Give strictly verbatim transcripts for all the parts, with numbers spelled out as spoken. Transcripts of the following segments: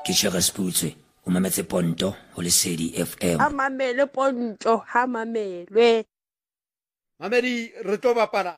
ke tshega seputswe o mametse Ponto ho Lesedi F M. Ha mamele Ponto, ha mamelwe. Mamedi re tlo bapala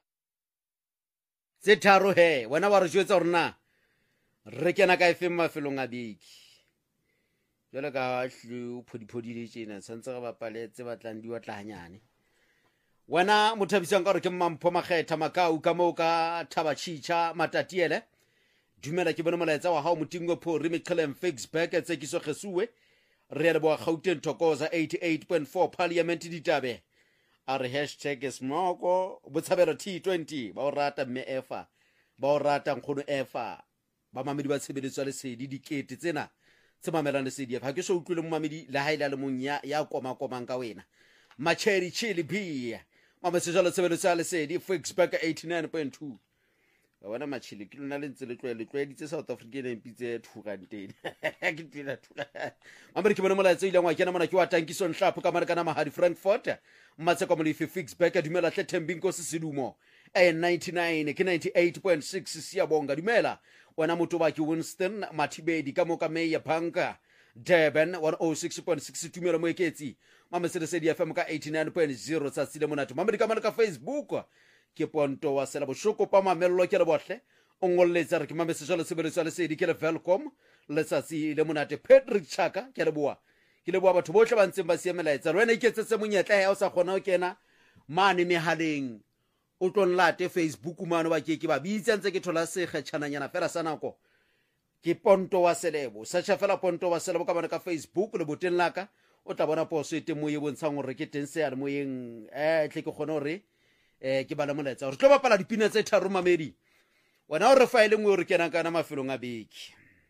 tse tharo he, wena wa re jwetsa hore na re kena ka efe mafelong a beke. Jwale ka hlu phodiphodi le tjena tshantse re bapale tse batlang di watla hanyane. Wena mothabisang ka re ke Mampho Makgetha Makau ka mo ka Thaba Chicha Matatiele. Dumela ke bona molaetsa wa hao Motingo Phori Mqheleng Fixback tse kiso Gesuwe. Re ya bo Gauteng Thokoza eighty-eight point four Parliament Ditabe. Are hashtag smoko botshabelo T twenty ba o rata mme efa ba o rata nkgono efa ba mamedi ba tshebeletswa Lesedi dikete tsena tse mamelane Lesedi ha ke so utlwile mo mamedi la haila le monya ya koma komang ka wena Macheri Chili B mama sejalo tshebeletswa Lesedi Fixback eighty-nine point two bona machili ke lona le ntse le tlwele tlwedi tse South African empitse two rand ke tila tula mama ke bona molaetsa ile ngwa kena mona ke wa Tankiso Nhlapho ka mara kana Mahadi Frankfurt mmatse kwa molifi Fixback dumela hle Thembinko Sidumo e ninety-nine ke ninety-eight point six siyabonga dumela wena motho ba ke Winston Mathibedi ka mo ka Meya Banka Durban one oh six point six tumelo mo eketsi mama se Lesedi F M ka eighty-nine point zero tsa tsile monate mama di ka ka Facebook ke Ponto wa sela boshoko pa mamello ke le bohle o ngolletsa re ke mama se jalo sebeletswa Lesedi ke le welcome letsatsi le monate Patrick Chaka ke le boa ke le boa batho bohle ba ntseng ba siemelaetsa re wena iketsetse monyetla ya o sa kgona ho kena mane mehaleng o tlonlate Facebook mano ba ke ke ba bitsa ntse ke thola se kgetjhananyana fela sa nako ke Ponto wa selebo searcha fela Ponto wa selebo ka bana ka Facebook le boteng laka o tla bona poso ete mo ye bontshang hore ke teng se ya mo yeng eh tle ke kgona hore eh ke bala molaetsa re tlo bapala dipina tse tharo mamedi wena o re file ngwe re kena kana mafelong a beke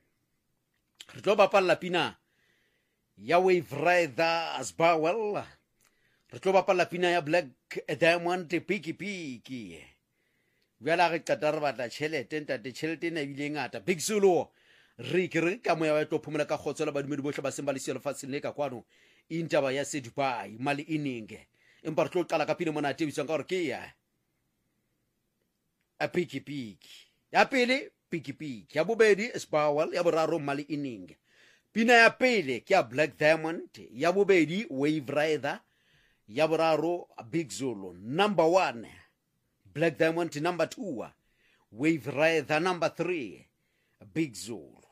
re tlo bapala pina ya Wave Rider Asbawell re tlo bapala pina ya Black Diamond Piki Piki bjala re qata re batla tšhelete ntate tšhelete ena bile ngata Big Zulu re ke re ka moya wa tlo phumela ka khotsola badumedi bohle ba seng ba le selo fatshe le ka kwano intaba ya se Dubai mali ininge empa re tlo qala ka pina mona tebisang ka re ke ya a Piki Piki ya pele Piki Piki ya bobedi Asbawell ya boraro mali ininge pina ya pele ke ya Black Diamond ya bobedi Wave Rider ya boraro Big Zulu number one Black Diamond number two Wave Rider number three Big Zulu